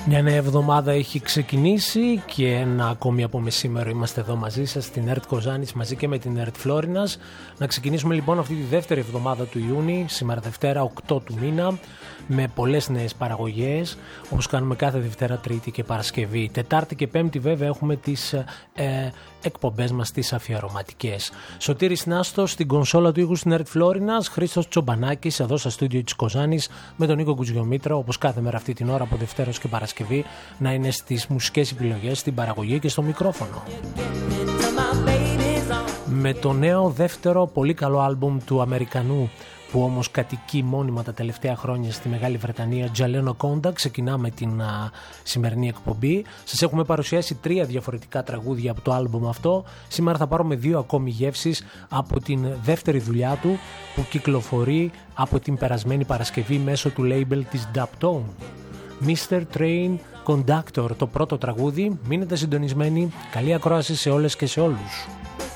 Μια νέα εβδομάδα έχει ξεκινήσει και ένα ακόμη από μεσήμερο είμαστε εδώ μαζί σας στην ΕΡΤ Κοζάνης μαζί και με την ΕΡΤ Φλόρινας. Να ξεκινήσουμε λοιπόν αυτή τη δεύτερη εβδομάδα του Ιούνιου, σήμερα Δευτέρα 8 του μήνα, με πολλές νέες παραγωγές όπως κάνουμε κάθε Δευτέρα, Τρίτη και Παρασκευή. Τετάρτη και Πέμπτη βέβαια έχουμε τις εκπομπές μας τις αφιερωματικές. Σωτήρης Νάστος στην κονσόλα του ήχου στην ΕΡΤ Φλόρινας, Χρήστος Τσομπανάκης εδώ στα στούντιο της Κοζάνης με τον Νίκο Κουτζιομήτρα, όπως κάθε μέρα αυτή την ώρα από Δευτέρα και Παρασκευή να είναι στις μουσικές επιλογές, στην παραγωγή και στο μικρόφωνο. Με το νέο δεύτερο πολύ καλό άλμπουμ του Αμερικανού που όμως κατοικεί μόνιμα τα τελευταία χρόνια στη Μεγάλη Βρετανία, Jalen Oconda, ξεκινάμε την σημερινή εκπομπή. Σας έχουμε παρουσιάσει 3 διαφορετικά τραγούδια από το άλμπουμ αυτό. Σήμερα θα πάρουμε 2 ακόμη γεύσεις από την δεύτερη δουλειά του που κυκλοφορεί από την περασμένη Παρασκευή μέσω του label της Daptone. Mr. Train Conductor, το πρώτο τραγούδι. Μείνετε συντονισμένοι. Καλή ακρόαση σε όλες και σε όλους.